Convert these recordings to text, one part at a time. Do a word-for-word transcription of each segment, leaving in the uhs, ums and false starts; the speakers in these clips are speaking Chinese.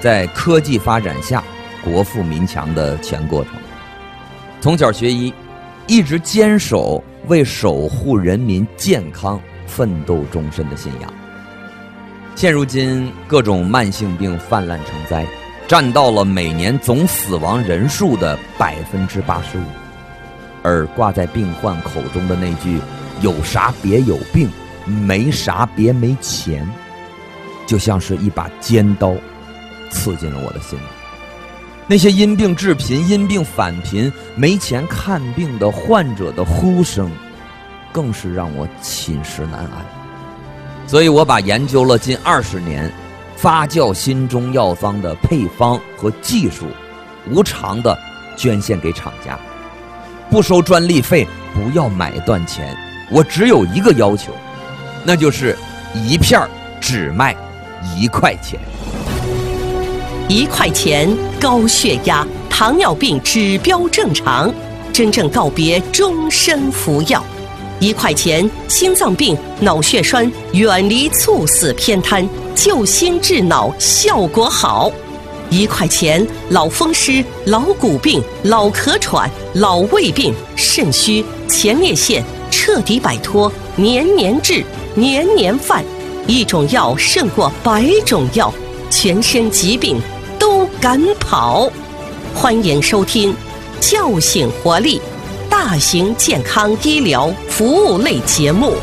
在科技发展下国富民强的全过程。从小学医，一直坚守为守护人民健康奋斗终身的信仰。现如今各种慢性病泛滥成灾，占到了每年总死亡人数的百分之八十五。而挂在病患口中的那句“有啥别有病，没啥别没钱”，就像是一把尖刀，刺进了我的心里。那些因病致贫、因病返贫、没钱看病的患者的呼声，更是让我寝食难安。所以我把研究了近二十年发酵新中药方的配方和技术，无偿的捐献给厂家，不收专利费，不要买断钱。我只有一个要求，那就是一片只卖一块钱。 一块钱，高血压、糖尿病指标正常，真正告别终身服药。一块钱，心脏病、脑血栓远离猝死偏瘫，救心治脑效果好。一块钱，老风湿、老骨病、老咳喘、老胃病、肾虚、前列腺彻底摆脱年年治、年年犯，一种药胜过百种药，全身疾病都赶跑。欢迎收听叫醒活力大型健康医疗服务类节目。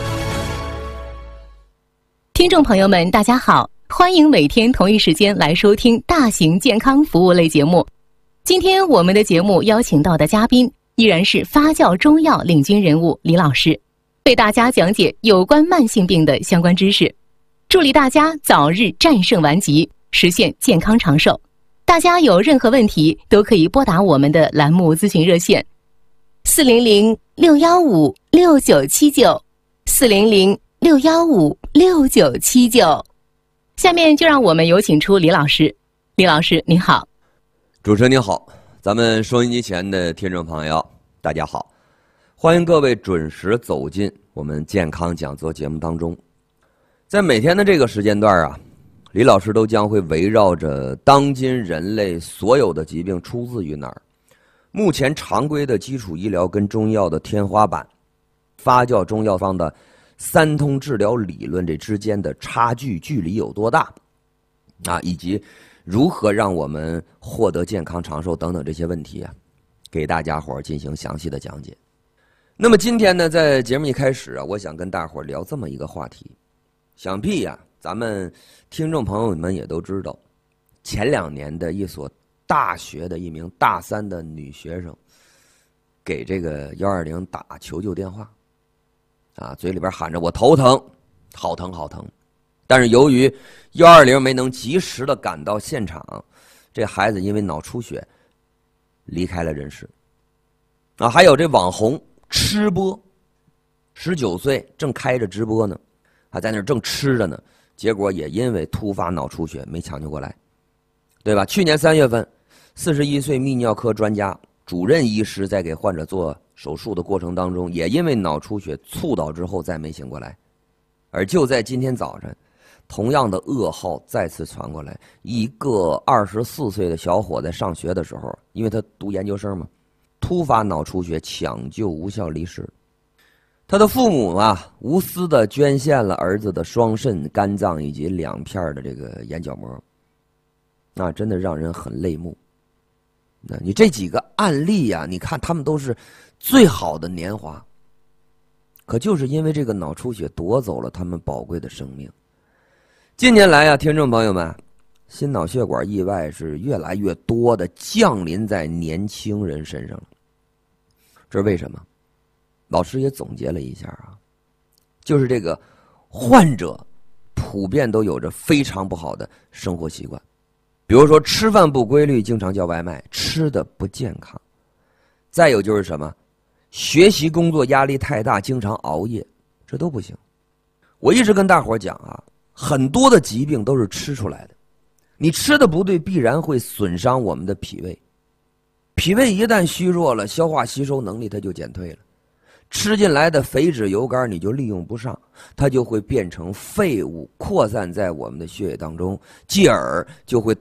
听众朋友们大家好，欢迎每天同一时间来收听大型健康服务类节目。今天我们的节目邀请到的嘉宾依然是发酵中药领军人物李老师，为大家讲解有关慢性病的相关知识，助力大家早日战胜顽疾，实现健康长寿。大家有任何问题都可以拨打我们的栏目咨询热线四零零六一五六九七九 四零零六一五六九七九。下面就让我们有请出李老师。李老师您好。 主持人您好，咱们收音机前的听众朋友大家好，欢迎各位准时走进我们健康讲座节目当中。在每天的这个时间段啊，李老师都将会围绕着当今人类所有的疾病出自于哪儿，目前常规的基础医疗跟中药的天花板，发酵中药方的三通治疗理论这之间的差距距离有多大啊，以及如何让我们获得健康长寿等等这些问题啊，给大家伙进行详细的讲解。那么今天呢，在节目一开始啊，我想跟大伙聊这么一个话题。想必呀、啊，咱们听众朋友们也都知道，前两年的一所大学的一名大三的女学生给这个一二零打求救电话啊，嘴里边喊着我头疼，好疼好疼。但是由于一二零没能及时的赶到现场，这孩子因为脑出血离开了人世。啊，还有这网红吃播，十九岁正开着直播呢，还在那儿正吃着呢，结果也因为突发脑出血没抢救过来，对吧？去年三月份，四十一岁泌尿科专家主任医师在给患者做手术的过程当中，也因为脑出血猝倒之后再没醒过来。而就在今天早晨，同样的噩耗再次传过来，一个二十四岁的小伙在上学的时候，因为他读研究生嘛，突发脑出血抢救无效离世。他的父母啊，无私的捐献了儿子的双肾、肝脏以及两片的这个眼角膜，那真的让人很泪目。那你这几个案例呀、啊，你看他们都是最好的年华，可就是因为这个脑出血夺走了他们宝贵的生命。近年来啊，听众朋友们，心脑血管意外是越来越多的降临在年轻人身上了。这是为什么？老师也总结了一下啊，就是这个患者普遍都有着非常不好的生活习惯，比如说吃饭不规律，经常叫外卖，吃的不健康。再有就是什么，学习工作压力太大，经常熬夜，这都不行。我一直跟大伙讲啊，很多的疾病都是吃出来的，你吃的不对，必然会损伤我们的脾胃。脾胃一旦虚弱了，消化吸收能力它就减退了，吃进来的肥脂油肝你就利用不上，它就会变成废物扩散在我们的血液当中，继而就会